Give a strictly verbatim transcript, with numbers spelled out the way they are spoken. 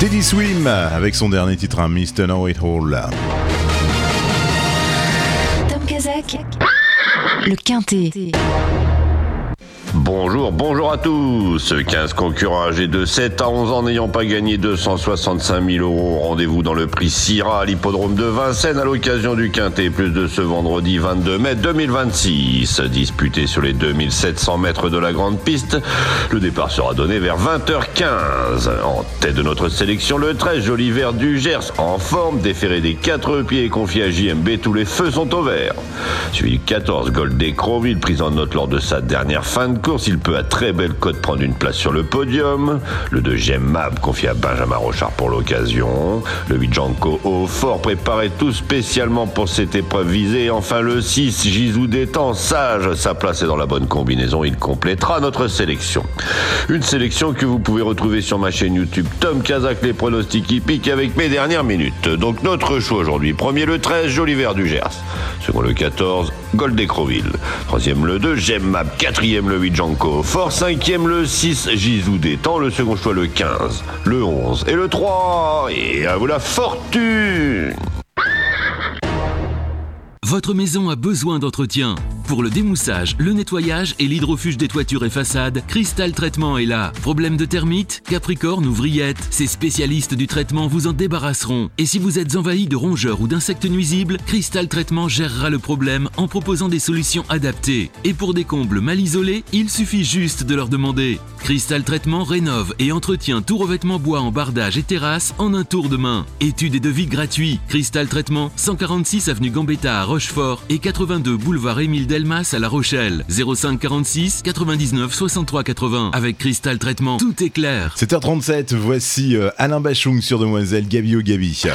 Teddy Swim avec son dernier titre, un mister Know It All. Tom Kazak, le Quintet. Bonjour, bonjour à tous. quinze concurrents âgés de sept à onze ans n'ayant pas gagné deux cent soixante-cinq mille euros. Rendez-vous dans le prix Syrah à l'hippodrome de Vincennes à l'occasion du Quintet Plus de ce vendredi vingt-deux mai deux mille vingt-six. Disputé sur les deux mille sept cents mètres de la grande piste. Le départ sera donné vers vingt heures quinze. En tête de notre sélection, le treize Joli Vert du Gers, en forme, déféré des quatre pieds et confié à J M B. Tous les feux sont au vert. Suivi le quatorze Gold Crowville, pris en note lors de sa dernière fin de course. Il peut à très belle cote prendre une place sur le podium. Le deux J'aime Mab, confié à Benjamin Rochard pour l'occasion. Le huit Janko au fort, préparé tout spécialement pour cette épreuve visée. Enfin le six Gizou Détend, sage, sa place est dans la bonne combinaison. Il complétera notre sélection. Une sélection que vous pouvez retrouver sur ma chaîne YouTube Tom Kazak, les pronostics hippiques avec mes dernières minutes. Donc notre choix aujourd'hui. Premier le treize Joli Vert du Gers. Second le quatorze Gold Crowville. Troisième le deux J'aime Mab. Quatrième le huit Janko fort. Cinquième le six Gizou Détend. Le second choix le quinze, le onze et le trois. Et à vous la fortune. Votre maison a besoin d'entretien. Pour le démoussage, le nettoyage et l'hydrofuge des toitures et façades, Cristal Traitement est là. Problème de termites, capricorne ou vrillettes, ces spécialistes du traitement vous en débarrasseront. Et si vous êtes envahi de rongeurs ou d'insectes nuisibles, Cristal Traitement gérera le problème en proposant des solutions adaptées. Et pour des combles mal isolés, il suffit juste de leur demander. Cristal Traitement rénove et entretient tout revêtement bois en bardage et terrasse en un tour de main. Études et devis gratuits. Cristal Traitement, cent quarante-six avenue Gambetta à Rochefort et quatre-vingt-deux boulevard Émile Delmas à La Rochelle. zéro cinq quarante-six quatre-vingt-dix-neuf soixante-trois quatre-vingts. Avec Cristal Traitement, tout est clair. sept heures trente-sept, voici euh, Alain Bachung sur Demoiselle Gabi au Gabi.